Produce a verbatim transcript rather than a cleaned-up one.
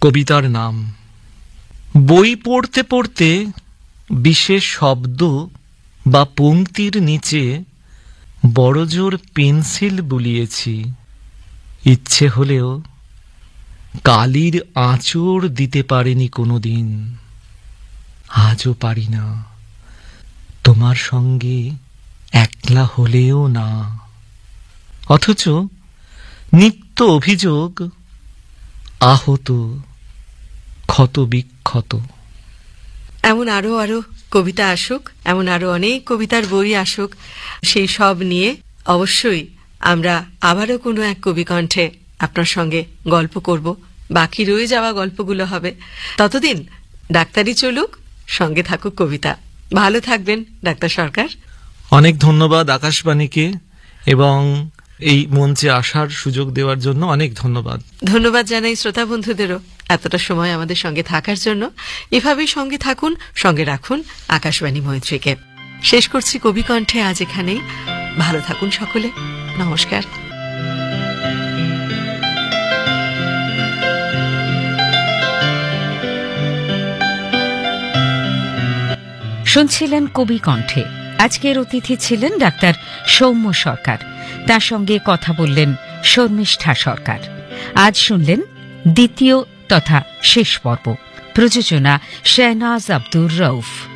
কবিতার নাম। বই পড়তে পড়তে বিশেষ শব্দ বা পংক্তির নিচে বড়জোর পেন্সিল বুলিয়েছি। ইচ্ছে হলেও কালির আঁচড় দিতে পারিনি কোনোদিন, আজও পারি না, তোমার সঙ্গে একলা হলেও না। অথচ নিত্য অভিযোগ, আহত, ক্ষত বিক্ষত। এমন আরো আরো কবিতা আসুক, এমন আরো অনেক কবিতার বই আসুক, সেই সব নিয়ে অবশ্যই আমরা আবারও কোনো এক কবিকণ্ঠে আপনার সঙ্গে গল্প করব। বাকি রয়ে যাওয়া গল্পগুলো হবে। ততদিন ডাক্তারি চলুক, সঙ্গে থাকুক কবিতা। ভালো থাকবেন ডাক্তার সরকার। অনেক ধন্যবাদ আকাশবাণীকে এবং এই মঞ্চে আসার সুযোগ দেওয়ার জন্য অনেক ধন্যবাদ। ধন্যবাদ জানাই শ্রোতা বন্ধুদেরও এতটা সময় আমাদের সঙ্গে থাকার জন্য। এভাবেই সঙ্গে থাকুন, সঙ্গে রাখুন আকাশবাণী মৈত্রীকে। শেষ করছি কবিকণ্ঠে আজ এখানেই। ভালো থাকুন সকলে। নমস্কার। শুনছিলেন কবিকণ্ঠে। আজকের অতিথি ছিলেন ডাক্তার সৌম্য সরকার। তার সঙ্গে কথা বললেন শর্মিষ্ঠা সরকার। আজ শুনলেন দ্বিতীয় তথা শেষ পর্ব। প্রযোজনা শেহনাজ আব্দুর রউফ।